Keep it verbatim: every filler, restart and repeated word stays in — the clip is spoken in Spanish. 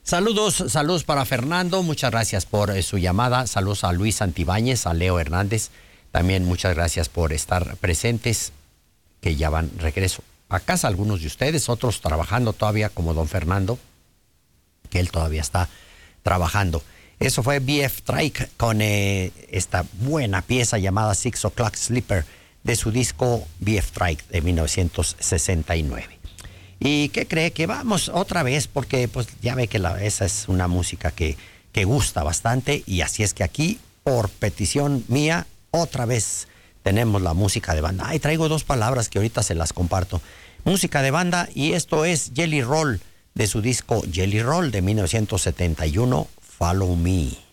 Saludos, saludos para Fernando, muchas gracias por eh, su llamada. Saludos a Luis Santibáñez, a Leo Hernández. También muchas gracias por estar presentes, que ya van regreso a casa algunos de ustedes, otros trabajando todavía como don Fernando, que él todavía está trabajando. Eso fue B F Trike con eh, esta buena pieza llamada Six O'Clock Sleeper de su disco B F Trike de mil novecientos sesenta y nueve. ¿Y qué cree? Que vamos otra vez, porque pues ya ve que la, esa es una música que, que gusta bastante, y así es que aquí, por petición mía, otra vez tenemos la música de banda. Ay, traigo dos palabras que ahorita se las comparto. Música de banda, y esto es Jelly Roll de su disco Jelly Roll de mil novecientos setenta y uno, Follow Me.